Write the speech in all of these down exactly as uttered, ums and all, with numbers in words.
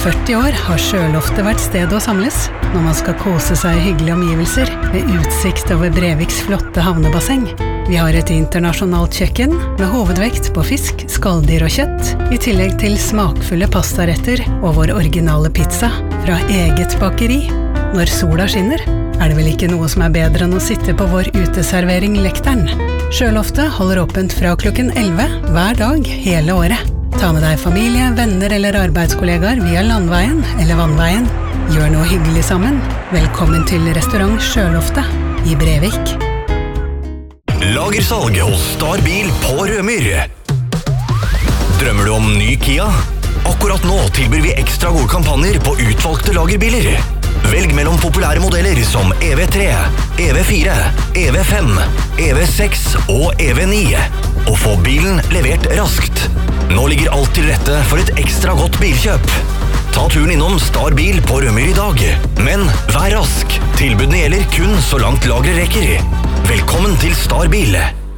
førti år har Sjøloftet vært stedet å samles når man skal kose seg i hyggelige omgivelser med utsikt over Breviks flotte havnebasseng. Vi har et internasjonalt kjøkken med hovedvekt på fisk, skalldyr og kjøtt, i tillegg til smakfulle pastaretter og vår originale pizza fra eget bakeri. Når sola skinner, er det vel ikke noe som er bedre enn å sitte på vår uteservering Lekteren. Sjøloftet holder åpent fra klokken elleve hver dag hele året. Ta med deg familie, venner eller arbeidskollegaer via landveien eller vannveien. Gjør noe hyggelig sammen. Velkommen til restaurant Sjøloftet i Brevik. Lagersalg hos Starbil på Rømyr. Drømmer du om ny Kia? Akkurat nå tilbyr vi ekstra gode kampanjer på utvalgte lagerbiler. Velg mellom populære modeller som E V tre, E V fire, E V fem, E V seks og E V ni, og få bilen levert raskt. Nå ligger alt til rette for et ekstra godt bilkjøp. Ta turen innom Starbil på Rømyr i dag, men vær rask. Tilbudene gjelder kun så langt lageret rekker. Velkommen til Starbil.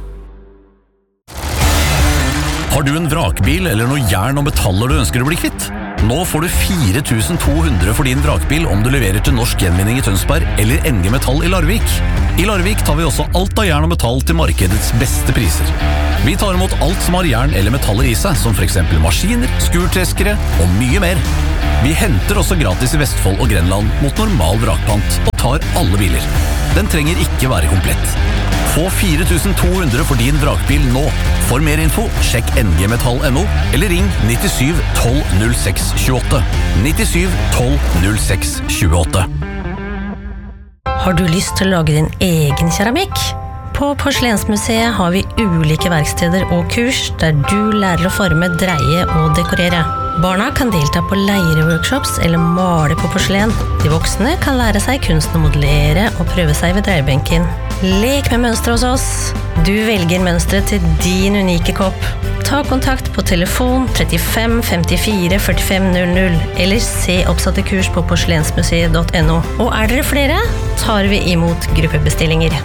Har du en vrakbil eller noe jern og metaller du ønsker å bli kvitt? Nå får du fire tusen to hundre for din vrakbil om du leverer til Norsk Gjenvinning i Tønsberg eller N G Metall i Larvik. I Larvik tar vi også alt av jern og metall til markedets beste priser. Vi tar imot alt som har jern eller metaller i seg, som for eksempel maskiner, skurtreskere og mye mer. Vi henter også gratis i Vestfold og Grenland mot normal vrakpant og tar alle biler. Den trenger ikke være komplett. Få fire tusen to hundre for din vrakbil nå. For mer info, sjekk N G Metall punktum no eller ring nittisju tolv null seks tjueåtte. nittisju tolv null seks tjueåtte. Har du lyst til å lage din egen keramikk? På Porselensmuseet har vi ulike verksteder og kurs der du lærer å forme, dreie og dekorere. Barna kan delta på leireworkshops eller male på porselen. De voksne kan lære seg kunsten å modellere og prøve seg ved dreiebenken. Lek med mønstre hos oss. Du velger mønstre til din unike kopp. Ta kontakt på telefon trettifem femtifire førtifem null null eller se oppsatte kurs på porselensmuseet punktum no. Og er dere flere, tar vi imot gruppebestillinger.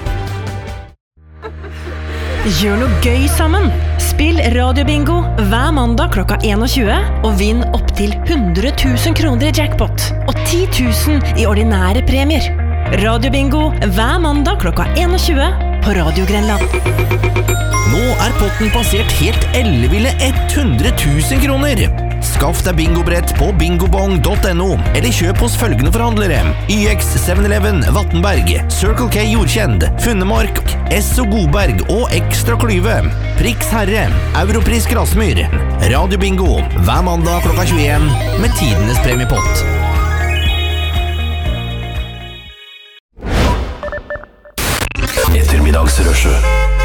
Gjør noe gøy sammen! Spill radiobingo hver mandag klokka tjue og vinn opp til hundre tusen kroner i jackpot og ti tusen i ordinære premier. Radiobingo hver mandag klokka tjue på Radio Grenland. Nå er potten passert helt elleville hundre tusen kroner. Skaff deg bingobrett på bingobong punktum no eller kjøp hos følgende forhandlere: Y X seven eleven Vattenberg, Circle K Jordkjend, Funnemark, Esso Godberg og Ekstra Klyve, Prix Herre, Europris Grasmyr. Radio Bingo hver mandag klokka tjueen med tidenes premiepott. Ettermiddagsrushet